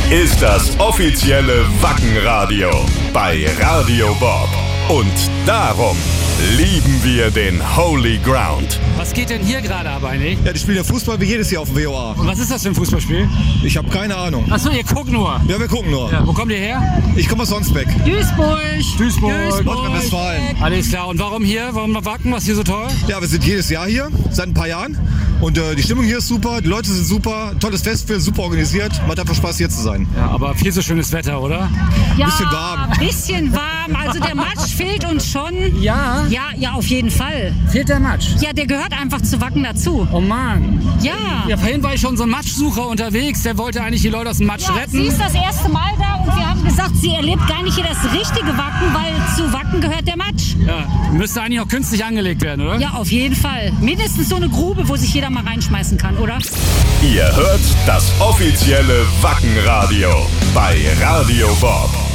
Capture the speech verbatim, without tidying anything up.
ist das offizielle Wackenradio bei Radio Bob. Und darum lieben wir den Holy Ground. Was geht denn hier gerade ab eigentlich? Ja, die spielen ja Fußball wie jedes Jahr auf dem W O A. Und was ist das für ein Fußballspiel? Ich habe keine Ahnung. Achso, ihr guckt nur. Ja, wir gucken nur. Ja, wo kommt ihr her? Ich komme aus Sonsbeck. Duisburg. Duisburg. Nordrhein-Westfalen. Alles klar. Und warum hier? Warum Wacken? Was ist hier so toll? Ja, wir sind jedes Jahr hier, seit ein paar Jahren. Und äh, die Stimmung hier ist super, die Leute sind super, tolles Festival, super organisiert. Macht einfach Spaß, hier zu sein. Ja, aber viel so schönes Wetter, oder? Ja, Bisschen warm. bisschen warm. Also der Matsch fehlt uns schon. Ja. Ja, ja, auf jeden Fall. Fehlt der Matsch? Ja, der gehört einfach zu Wacken dazu. Oh Mann. Ja. Ja, vorhin war ich schon so ein Matschsucher unterwegs. Der wollte eigentlich die Leute aus dem Matsch Ja, retten. sie ist das erste Mal da und wir haben gesagt, sie erlebt gar nicht hier das richtige Wacken, weil zu Wacken gehört der Matsch. Ja, müsste eigentlich auch künstlich angelegt werden, oder? Ja, auf jeden Fall. Mindestens so eine Grube, wo sich jeder mal reinschmeißen kann, oder? Ihr hört das offizielle Wackenradio bei Radio Bob.